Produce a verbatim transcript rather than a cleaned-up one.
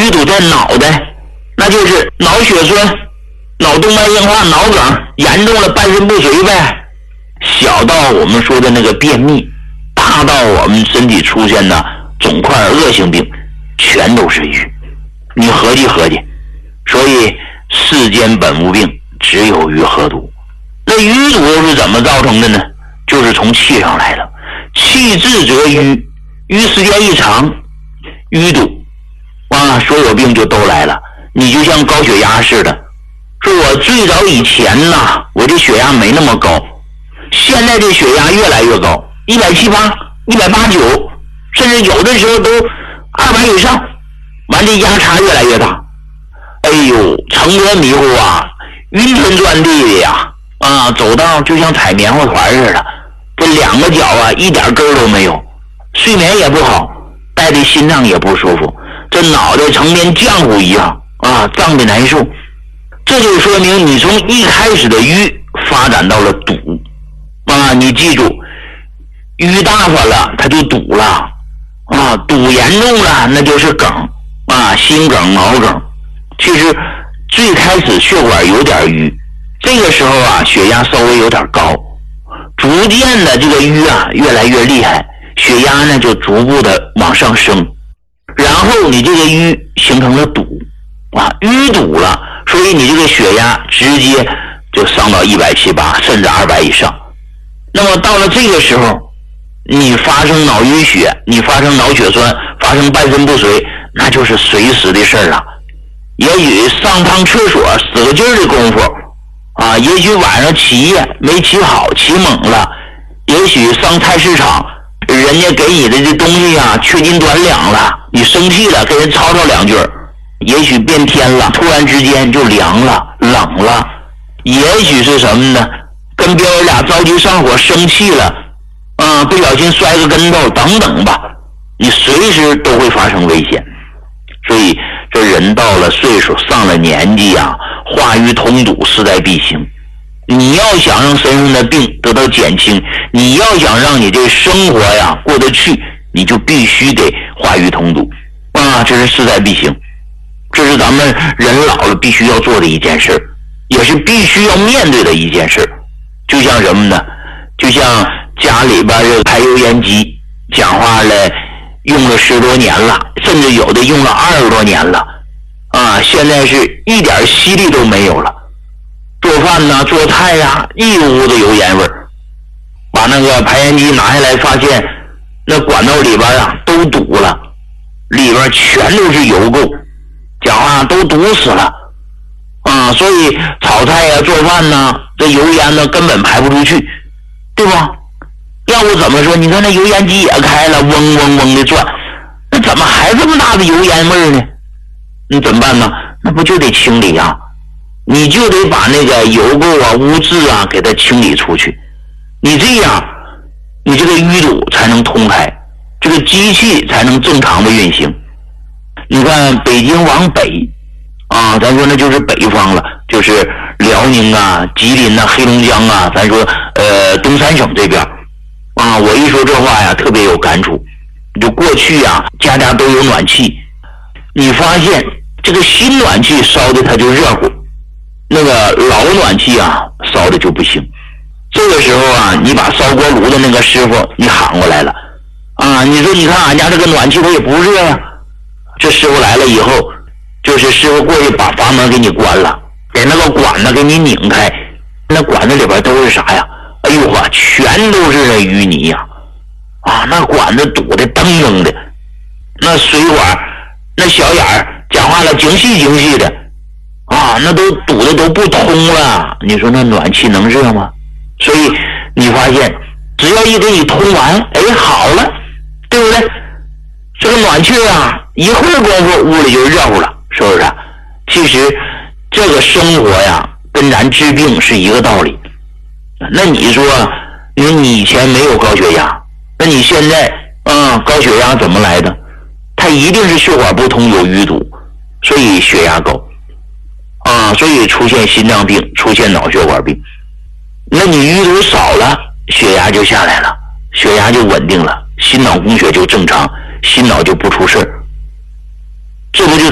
淤堵在脑袋，那就是脑血栓、脑动脉硬化、脑梗，严重了半身不遂呗。小到我们说的那个便秘，大到我们身体出现的肿块恶性病，全都是瘀。你合计合计，所以世间本无病，只有瘀何毒。那淤堵又是怎么造成的呢？就是从气上来的，气滞则瘀，瘀时间一长，淤堵啊，所有病就都来了。你就像高血压似的，说我最早以前呢，我这血压没那么高，现在这血压越来越高，一百七八、一百八九，甚至有的时候都二百以上，完这压差越来越大。哎呦，承得迷糊啊，晕天转地的呀，啊，走道就像踩棉花团似的，这两个脚啊一点根都没有，睡眠也不好，带的心脏也不舒服，这脑袋成面浆糊一样啊，胀得难受。这就说明你从一开始的瘀发展到了堵啊，你记住，瘀大发了它就堵了啊，堵严重了那就是梗啊，心梗、脑梗。其实最开始血管有点瘀，这个时候啊血压稍微有点高，逐渐的这个瘀啊越来越厉害，血压呢就逐步的往上升，然后你这个瘀形成了堵啊，淤堵了，所以你这个血压直接就上到一百七八甚至二百以上。那么到了这个时候，你发生脑淤血，你发生脑血栓，发生半身不遂，那就是随时的事儿了。也许上趟厕所使个劲儿的功夫啊，也许晚上起夜没起好，起猛了，也许上菜市场人家给你的这东西啊缺斤短两了，你生气了跟人吵吵两句，也许变天了，突然之间就凉了冷了，也许是什么呢，跟别人俩着急上火生气了啊，不小心摔个跟头等等吧，你随时都会发生危险。所以这人到了岁数上了年纪啊，化瘀通堵势在必行。你要想让身上的病得到减轻，你要想让你这生活呀过得去，你就必须得化瘀通堵啊，这是势在必行，这是咱们人老了必须要做的一件事，也是必须要面对的一件事。就像什么呢？就像家里边这排油烟机，讲话了用了十多年了，甚至有的用了二十多年了啊，现在是一点吸力都没有了，做饭呐做菜呀一屋子油烟味儿，把那个排烟机拿下来发现那管道里边啊都堵了，里边全都是油垢，讲话都堵死了啊，所以炒菜呀做饭呐，这油烟呢根本排不出去，对吧？要不怎么说你看那油烟机也开了，嗡嗡嗡的转，那怎么还这么大的油烟味呢？你怎么办呢？那不就得清理啊，你就得把那个油垢啊污渍啊给它清理出去，你这样你这个淤堵才能通开，这个机器才能正常的运行。你看北京往北啊，咱说那就是北方了，就是辽宁啊、吉林啊、黑龙江啊，咱说呃东三省这边啊，我一说这话呀特别有感触。就过去呀家家都有暖气，你发现这个新暖气烧的它就热乎，那个老暖气啊烧的就不行。这个时候啊，你把烧锅炉的那个师傅你喊过来了啊，你说你看俺家这个暖气它也不热呀，这师傅来了以后，就是师傅过去把阀门给你关了，给那个管子给你拧开，那管子里边都是啥呀？哎呦呵，全都是那淤泥呀！啊，那管子堵得噔噔的，那水管那小眼儿讲话了精细精细的啊，那都堵得都不通了，你说那暖气能热吗？所以你发现只要一给你通完，哎，好了，对不对？这个暖气啊一会儿功夫屋里就热乎了，是不是？其实这个生活呀跟咱治病是一个道理。那你说因为你以前没有高血压，那你现在啊、嗯、高血压怎么来的？它一定是血管不通有淤堵，所以血压高啊，所以出现心脏病，出现脑血管病。那你淤堵少了，血压就下来了，血压就稳定了，心脑供血就正常，心脑就不出事儿，这不就